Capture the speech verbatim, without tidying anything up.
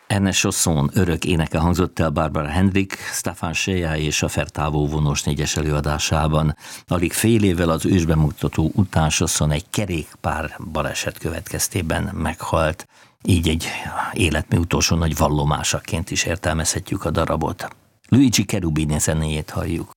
Ernest Chausson örök éneke hangzott el Barbara Hendrick, Stefan Sejá és a Fertávó vonós négyes előadásában. Alig fél évvel az ősbemutató után Chausson egy kerékpár baleset következtében meghalt. Így egy életmű utolsó nagy vallomásaként is értelmezhetjük a darabot. Luigi Cherubini zenéjét halljuk.